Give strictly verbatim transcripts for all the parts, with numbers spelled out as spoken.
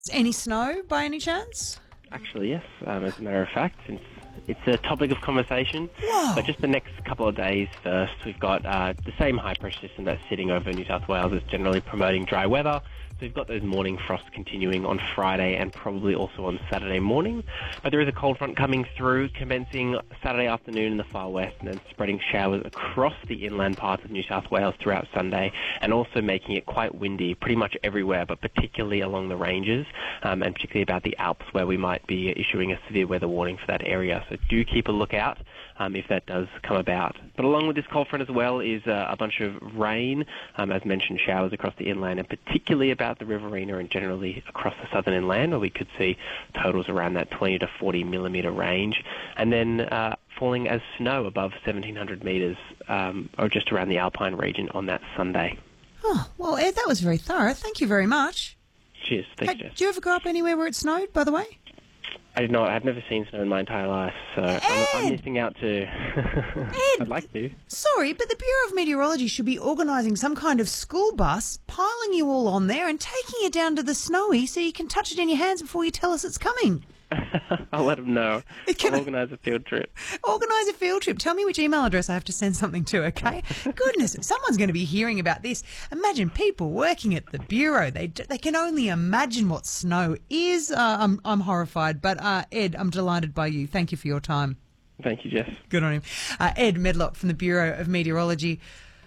Any snow by any chance? Actually, yes. Um, as a matter of fact, since it's a topic of conversation. Whoa. But just the next couple of days first, we've got uh, the same high pressure system that's sitting over New South Wales is generally promoting dry weather. So we've got those morning frosts continuing on Friday and probably also on Saturday morning. But there is a cold front coming through, commencing Saturday afternoon in the far west and then spreading showers across the inland parts of New South Wales throughout Sunday, and also making it quite windy pretty much everywhere, but particularly along the ranges, um, and particularly about the Alps, where we might be issuing a severe weather warning for that area. So do keep a lookout um, if that does come about. But along with this cold front as well is uh, a bunch of rain, um, as mentioned, showers across the inland, and particularly about the Riverina and generally across the southern inland, where we could see totals around that twenty to forty millimetre range, and then uh, falling as snow above seventeen hundred metres, um, or just around the Alpine region on that Sunday. Oh, well, Ed, that was very thorough. Thank you very much. Cheers. Thanks, Hey, Jess. did you ever grow up anywhere where it snowed, by the way? I did not. I've never seen snow in my entire life, so I'm, I'm Ed! missing out to. Ed! I'd like to. Sorry, but the Bureau of Meteorology should be organising some kind of school bus, piling you all on there and taking you down to the snowy so you can touch it in your hands before you tell us it's coming. I'll let them know. Can I- I'll organise a field trip. Organise a field trip. Tell me which email address I have to send something to, okay? Goodness, someone's going to be hearing about this. Imagine people working at the Bureau. They they can only imagine what snow is. Uh, I'm, I'm horrified. But, uh, Ed, I'm delighted by you. Thank you for your time. Thank you, Jess. Good on him. Uh, Ed Medlock from the Bureau of Meteorology.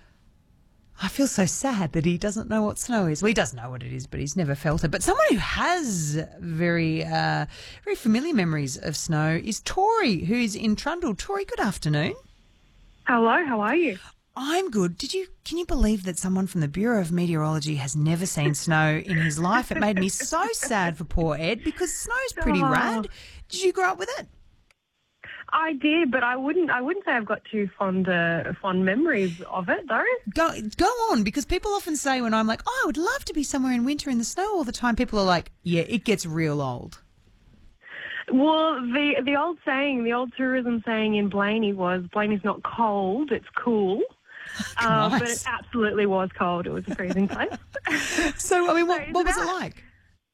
I feel so sad that he doesn't know what snow is. Well, he does know what it is, but he's never felt it. But someone who has very, uh, very familiar memories of snow is Tori, who's in Trundle. Tori, good afternoon. Hello, how are you? I'm good. Did you? Can you believe that someone from the Bureau of Meteorology has never seen snow in his life? It made me so sad for poor Ed because snow's pretty Oh. rad. Did you grow up with it? I did, but I wouldn't. I wouldn't say I've got too fond, uh, fond memories of it, though. Go go on, because people often say when I'm like, oh, I would love to be somewhere in winter in the snow all the time, people are like, yeah, it gets real old. Well, the the old saying, the old tourism saying in Blaney was, Blaney's not cold, it's cool. Uh, but it Nice. absolutely was cold. It was a freezing place. So, I mean, what, So what was it that- like?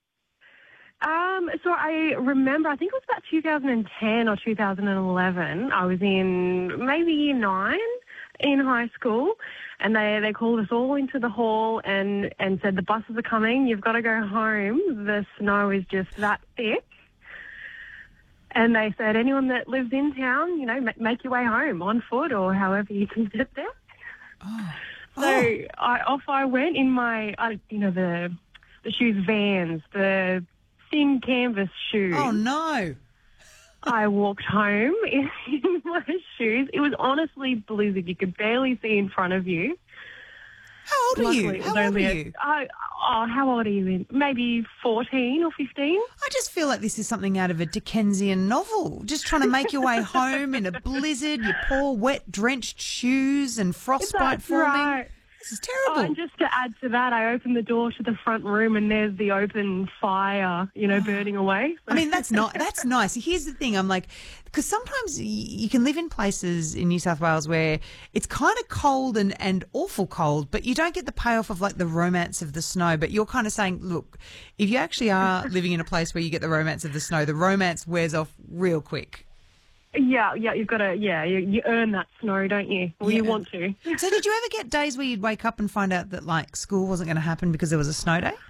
Um, so I remember, I think it was about two thousand ten or two thousand eleven. I was in maybe year nine in high school, and they, they called us all into the hall and, and said, the buses are coming, you've got to go home. The snow is just that thick. And they said, anyone that lives in town, you know, ma- make your way home on foot or however you can get there. Oh. So Oh. I, off I went in my, I, you know, the the shoes Vans, the thin canvas shoes. Oh, no. I walked home in, in my shoes. It was honestly blizzard. You could barely see in front of you. How old are Luckily, you? it was How old are only a- you? I, oh, how old are you? In? Maybe fourteen or fifteen? I just feel like this is something out of a Dickensian novel. Just trying to make your way home in a blizzard, your poor, wet, drenched shoes and frostbite That's forming. right. This is Oh, terrible. and just to add to that, I opened the door to the front room and there's the open fire, you know, burning away. I mean, that's not that's nice. Here's the thing: I'm like, because sometimes y- you can live in places in New South Wales where it's kind of cold and, and awful cold, but you don't get the payoff of like the romance of the snow. But you're kind of saying, look, if you actually are living in a place where you get the romance of the snow, the romance wears off real quick. Yeah, yeah, you've got to, yeah, you, you earn that snow, don't you? Well, you Yeah. want to. So, did you ever get days where you'd wake up and find out that like school wasn't going to happen because there was a snow day?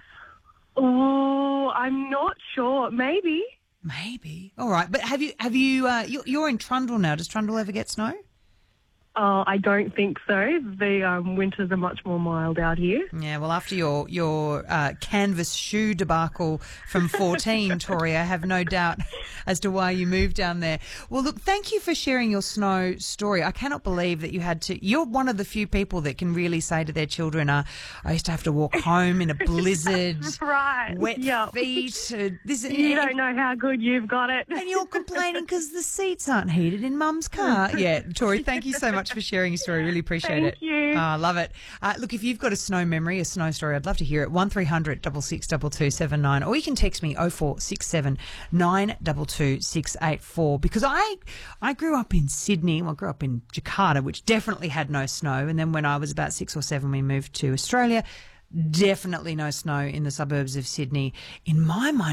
Oh, I'm not sure. Maybe. Maybe. All right, but have you have you uh, you're, you're in Trundle now? Does Trundle ever get snow? Oh, I don't think so. The um, winters are much more mild out here. Yeah, well, after your your uh, canvas shoe debacle from fourteen, Tori, I have no doubt as to why you moved down there. Well, look, thank you for sharing your snow story. I cannot believe that you had to. You're one of the few people that can really say to their children, uh, "I used to have to walk home in a blizzard, Right. wet Yep. feet." Uh, this You don't know how good you've got it. and you're complaining because the seats aren't heated in Mum's car. Yeah, Tori, thank you so much for sharing your story. Really appreciate Thank it. you. Oh, I love it. Uh, look, if you've got a snow memory, a snow story, I'd love to hear it. one three hundred six six two two seven nine, or you can text me oh four six seven nine two two six eight four, because I I grew up in Sydney. Well, I grew up in Jakarta, which definitely had no snow. And then when I was about six or seven, we moved to Australia. Definitely no snow in the suburbs of Sydney. In my mind,